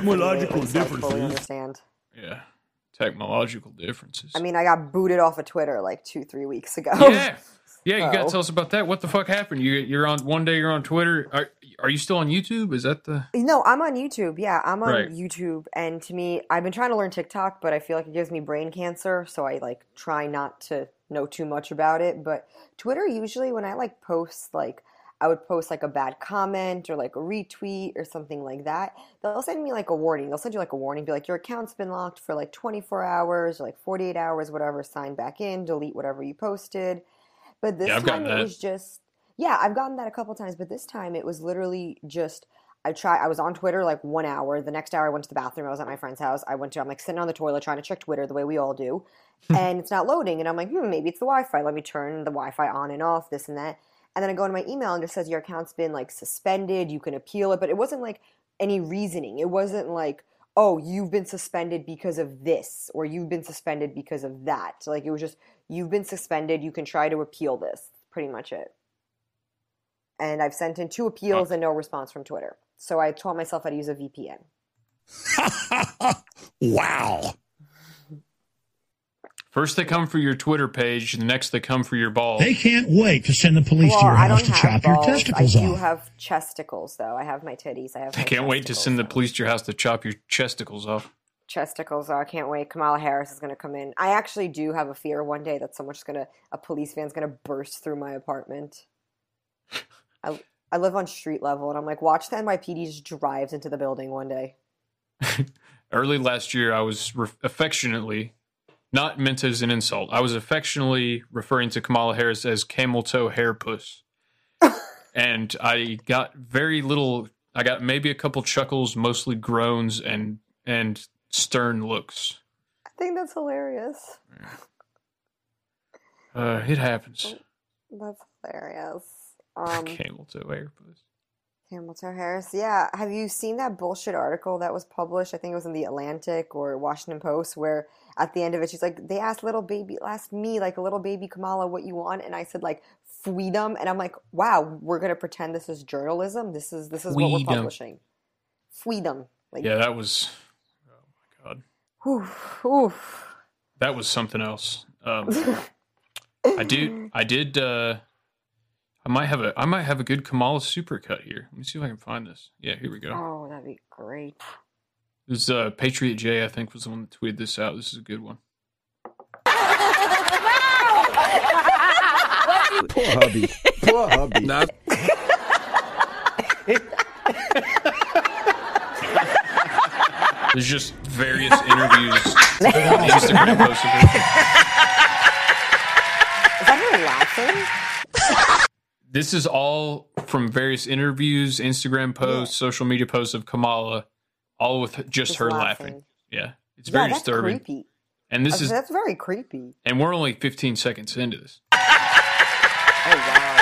Technological to, like, fully differences. understand. Yeah. Technological differences. I mean, I got booted off of Twitter like 2-3 weeks ago. Yeah. Yeah, you gotta So- tell us about that. What the fuck happened? You're on one day. You're on Twitter. Are you still on YouTube? Is that the? No, I'm on YouTube. Yeah, I'm on Right. YouTube, and to me, I've been trying to learn TikTok, but I feel like it gives me brain cancer, so I like try not to know too much about it. But Twitter, usually when I like post, like I would post like a bad comment or like a retweet or something like that, they'll send me like a warning. They'll send you like a warning, be like, your account's been locked for like 24 hours or like 48 hours, whatever. Sign back in, delete whatever you posted. But this I've gotten time it that. was just, yeah, I've gotten that a couple times, but this time it was literally just, I was on Twitter like 1 hour. The next hour I went to the bathroom. I was at my friend's house. I'm like sitting on the toilet trying to check Twitter the way we all do. And it's not loading. And I'm like, maybe it's the Wi-Fi. Let me turn the Wi-Fi on and off, this and that. And then I go into my email and it just says your account's been like suspended. You can appeal it. But it wasn't like any reasoning. It wasn't like, oh, you've been suspended because of this, or you've been suspended because of that. Like, it was just, you've been suspended, you can try to appeal this. Pretty much it. And I've sent in 2 appeals and no response from Twitter. So I taught myself how to use a VPN. Wow. First they come for your Twitter page, the next they come for your balls. They can't wait to send the police Well, to your I house don't to have chop your balls. testicles I do off. have chesticles, though. I have my titties. I have. They my can't wait to chesticles, send the though. police to your house to chop your chesticles off. Chesticles. I can't wait. Kamala Harris is going to come in. I actually do have a fear one day that a police van's going to burst through my apartment. I live on street level, and I'm like, watch the NYPD just drives into the building one day. Early last year, I was affectionately, not meant as an insult, I was affectionately referring to Kamala Harris as camel toe hair puss. And I got very little, I got maybe a couple chuckles, mostly groans and stern looks. I think that's hilarious. It happens. That's hilarious. Camel toe hair puss. Camel toe Harris. Yeah. Have you seen that bullshit article that was published? I think it was in the Atlantic or Washington Post, where at the end of it, she's like, they asked little baby Kamala what you want. And I said, like, freedom. And I'm like, wow, we're going to pretend this is journalism. This is what we're Freedom. publishing. Freedom. Like, Yeah, that was, oh my God. oof, oof. That was something else. I might have a good Kamala supercut here. Let me see if I can find this. Yeah, here we go. Oh, that'd be great. This Patriot J, I think, was the one that tweeted this out. This is a good one. Poor hubby. Poor hubby. There's just various interviews, Instagram posts of it. Is that her laughing? This is all from various interviews, Instagram posts, social media posts of Kamala, all with just her laughing. Yeah, it's very that's disturbing. creepy. And this is, That's very creepy. and we're only 15 seconds into this. Oh, wow.